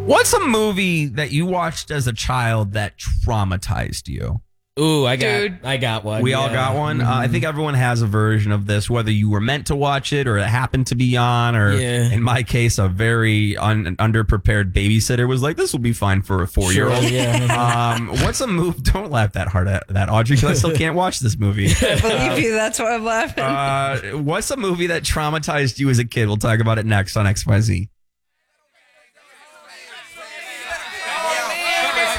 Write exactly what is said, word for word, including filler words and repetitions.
What's a movie that you watched as a child that traumatized you? Ooh, I got Dude. I got one. We yeah. all got one. Mhm. Uh, I think everyone has a version of this, whether you were meant to watch it or it happened to be on, or Yeah. in my case, a very un- underprepared babysitter was like, "This will be fine for a four-year-old." Sure, yeah. um, what's a movie? Don't laugh that hard at that, Audrey, because I still can't watch this movie. I believe you. That's why I'm laughing. Uh, what's a movie that traumatized you as a kid? We'll talk about it next on X Y Z.